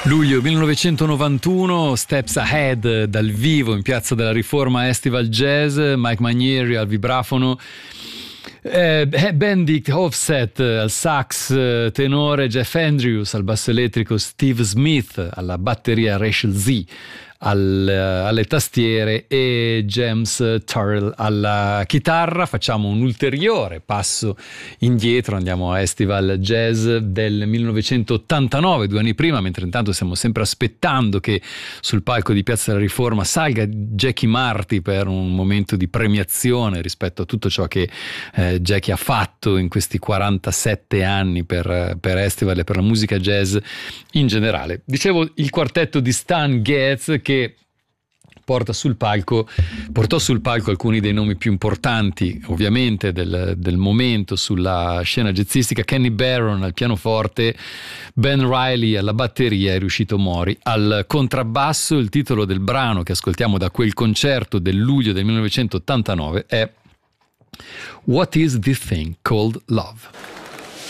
Luglio 1991, Steps Ahead dal vivo in Piazza della Riforma Estival Jazz, Mike Mainieri al vibrafono, Benedict Offset al sax tenore, Jeff Andrews al basso elettrico, Steve Smith alla batteria, Rachel Z alle tastiere e James Turrell alla chitarra. Facciamo un ulteriore passo indietro, andiamo a Estival Jazz del 1989, 2 anni prima, mentre intanto stiamo sempre aspettando che sul palco di Piazza della Riforma salga Jackie Marti per un momento di premiazione rispetto a tutto ciò che Jackie ha fatto in questi 47 anni per Estival e per la musica jazz in generale. Dicevo, il quartetto di Stan Getz, che portò sul palco alcuni dei nomi più importanti ovviamente del momento sulla scena jazzistica: Kenny Barron al pianoforte, Ben Riley alla batteria e Riuscito Mori al contrabbasso. Il titolo del brano che ascoltiamo da quel concerto del luglio del 1989 è What is this thing called love?